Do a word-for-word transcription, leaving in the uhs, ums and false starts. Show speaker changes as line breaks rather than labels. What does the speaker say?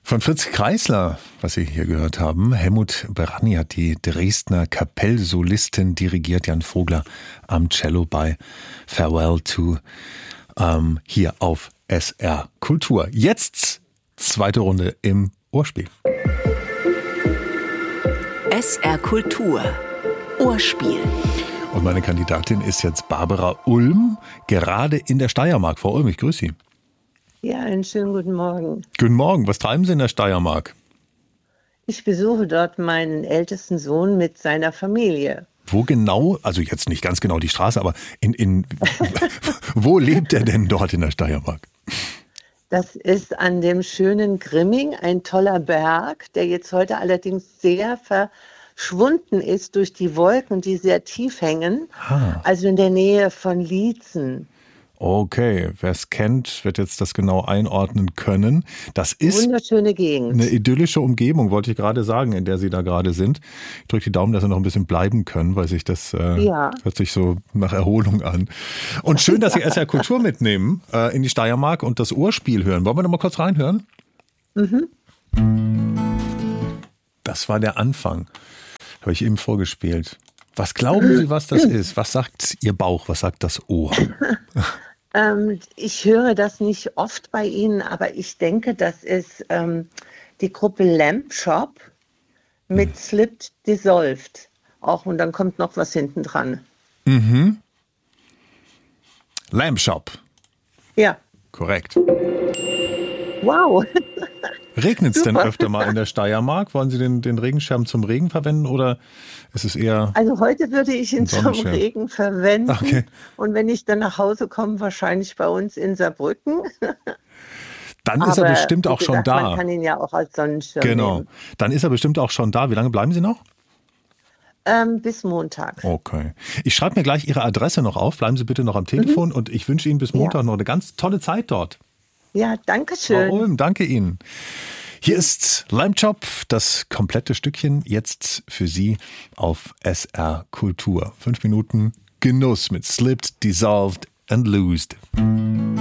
Von Fritz Kreisler, was Sie hier gehört haben. Helmut Berani hat die Dresdner Kapellsolistin dirigiert, Jan Vogler am Cello bei Farewell to ähm, hier auf S R Kultur. Jetzt zweite Runde im Ohrspiel.
S R Kultur. Ohrspiel.
Und meine Kandidatin ist jetzt Barbara Ulm, gerade in der Steiermark. Frau Ulm, ich grüße Sie.
Ja, einen schönen guten Morgen.
Guten Morgen. Was treiben Sie in der Steiermark?
Ich besuche dort meinen ältesten Sohn mit seiner Familie.
Wo genau, also jetzt nicht ganz genau die Straße, aber in, in wo lebt er denn dort in der Steiermark?
Das ist an dem schönen Grimming, ein toller Berg, der jetzt heute allerdings sehr verschwunden ist durch die Wolken, die sehr tief hängen. Ah. Also in der Nähe von Liezen.
Okay, wer es kennt, wird jetzt das genau einordnen können. Das ist
wunderschöne Gegend.
Eine idyllische Umgebung, wollte ich gerade sagen, in der Sie da gerade sind. Ich drücke die Daumen, dass Sie noch ein bisschen bleiben können, weil sich das äh, ja. hört sich so nach Erholung an. Und schön, dass Sie S R Kultur mitnehmen äh, in die Steiermark und das Ohrspiel hören. Wollen wir noch mal kurz reinhören?
Mhm.
Das war der Anfang. Habe ich eben vorgespielt. Was glauben Sie, was das ist? Was sagt Ihr Bauch? Was sagt das Ohr?
ähm, ich höre das nicht oft bei Ihnen, aber ich denke, das ist ähm, die Gruppe Lamp Shop mit hm. Slipped Dissolved. Auch, und dann kommt noch was hinten dran.
Mhm. Lamp Shop.
Ja.
Korrekt.
Wow.
Regnet es denn öfter mal in der Steiermark? Wollen Sie den, den Regenschirm zum Regen verwenden oder ist es eher...
Also heute würde ich ihn zum Regen verwenden.
Okay.
Und wenn ich dann nach Hause komme, wahrscheinlich bei uns in Saarbrücken.
Dann ist
Aber,
er bestimmt auch schon
gesagt,
da.
Man kann ihn ja auch als Sonnenschirm
Genau.
nehmen.
Dann ist er bestimmt auch schon da. Wie lange bleiben Sie noch?
Ähm, bis Montag.
Okay. Ich schreibe mir gleich Ihre Adresse noch auf. Bleiben Sie bitte noch am Telefon mhm. und ich wünsche Ihnen bis Montag ja. noch eine ganz tolle Zeit dort.
Ja, danke schön.
Frau Ulm, danke Ihnen. Hier ist Lamp Shop, das komplette Stückchen, jetzt für Sie auf S R Kultur. Fünf Minuten Genuss mit Slipped, Dissolved and Loosed.